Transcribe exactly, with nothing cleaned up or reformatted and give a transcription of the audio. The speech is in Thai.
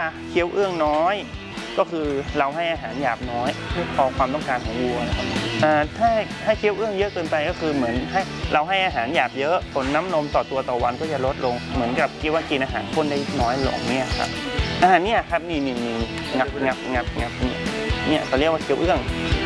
เคี้ยวเอื้องน้อยก็คือเราให้อาหารหยาบน้อยเพื่อพอความต้องการของวัวนะครับถ้าให้เคี้ยวเอื้องเยอะเกินไปก็คือเหมือนให้เราให้อาหารหยาบเยอะผลน้ำนมต่อตัวต่อวันก็จะลดลงเหมือนกับที่ว่ากินอาหารข้นได้น้อยลงเนี่ยครับอาหารเนี่ยครับนี่นี่นี่งับงับงับงับเนี่ยเนี่ยเขาเรียกว่าเคี้ยวเอื้อง